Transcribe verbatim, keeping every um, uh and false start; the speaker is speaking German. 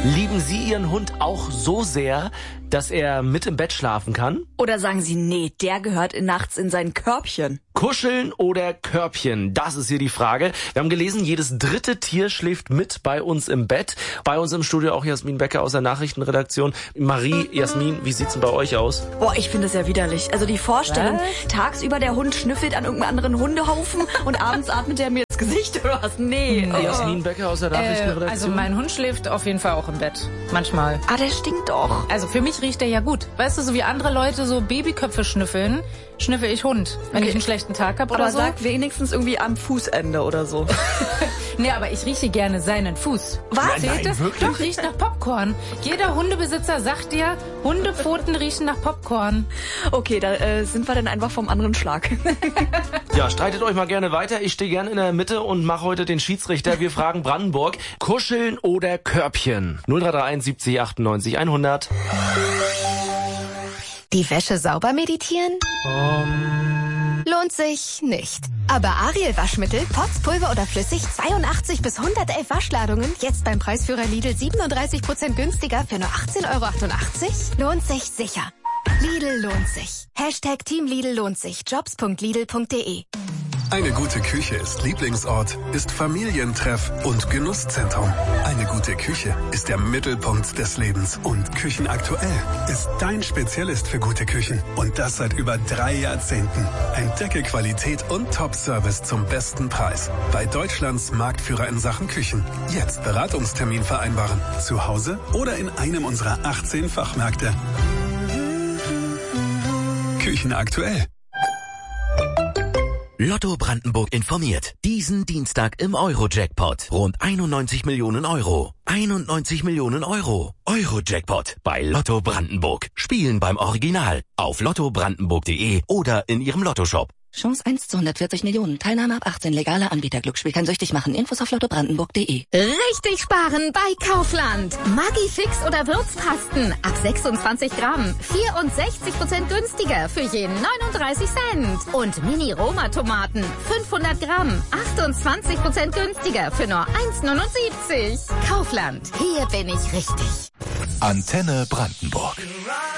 Lieben Sie Ihren Hund auch so sehr, dass er mit im Bett schlafen kann? Oder sagen Sie, nee, der gehört nachts in sein Körbchen? Kuscheln oder Körbchen? Das ist hier die Frage. Wir haben gelesen, jedes dritte Tier schläft mit bei uns im Bett. Bei uns im Studio auch Jasmin Becker aus der Nachrichtenredaktion. Marie, Jasmin, wie sieht's denn bei euch aus? Boah, ich finde das ja widerlich. Also die Vorstellung, was? Tagsüber der Hund schnüffelt an irgendeinem anderen Hundehaufen und abends atmet er mir ins Gesicht oder was? Nee. Oh. Jasmin Becker aus der Nachrichtenredaktion. Äh, also mein Hund schläft auf jeden Fall auch im Bett. Manchmal. Ah, der stinkt doch. Also für mich riecht der ja gut. Weißt du, so wie andere Leute so Babyköpfe schnüffeln, schnüffel ich Hund, wenn okay. ich einen schlechten Tag habe oder aber so. Aber sag wenigstens irgendwie am Fußende oder so. Nee, aber ich rieche gerne seinen Fuß. Was? Nein, nein, das? wirklich? Doch, riecht nach Popcorn. Jeder Hundebesitzer sagt dir, Hundepfoten riechen nach Popcorn. Okay, da äh, sind wir dann einfach vom anderen Schlag. Ja, streitet euch mal gerne weiter. Ich stehe gerne in der Mitte und mache heute den Schiedsrichter. Wir fragen Brandenburg, Kuscheln oder Körbchen? null drei drei eins siebzig achtundneunzig hundert. Die Wäsche sauber meditieren? Um. Lohnt sich nicht. Aber Ariel Waschmittel, Pots, Pulver oder flüssig, zweiundachtzig bis hundertelf Waschladungen, jetzt beim Preisführer Lidl siebenunddreißig Prozent günstiger für nur achtzehn Euro achtundachtzig? Lohnt sich sicher. Lidl lohnt sich. Hashtag Team Lidl lohnt sich. Jobs punkt lidl punkt de. Eine gute Küche ist Lieblingsort, ist Familientreff und Genusszentrum. Eine gute Küche ist der Mittelpunkt des Lebens. Und Küchenaktuell ist dein Spezialist für gute Küchen. Und das seit über drei Jahrzehnten. Entdecke Qualität und Top-Service zum besten Preis. Bei Deutschlands Marktführer in Sachen Küchen. Jetzt Beratungstermin vereinbaren. Zu Hause oder in einem unserer achtzehn Fachmärkte. Küchenaktuell. Lotto Brandenburg informiert. Diesen Dienstag im Euro-Jackpot. Rund einundneunzig Millionen Euro. einundneunzig Millionen Euro. Euro-Jackpot bei Lotto Brandenburg. Spielen beim Original. Auf lotto brandenburg punkt de oder in Ihrem Lottoshop. Chance eins zu hundertvierzig Millionen. Teilnahme ab achtzehn. Legaler Anbieter. Glücksspiel kann süchtig machen. Infos auf lotto brandenburg punkt de. Richtig sparen bei Kaufland. Maggi-Fix oder Würzpasten. Ab sechsundzwanzig Gramm. vierundsechzig Prozent günstiger für jeden neununddreißig Cent. Und Mini-Roma-Tomaten. fünfhundert Gramm. achtundzwanzig Prozent günstiger für nur eins neunundsiebzig. Kaufland. Hier bin ich richtig. Antenne Brandenburg.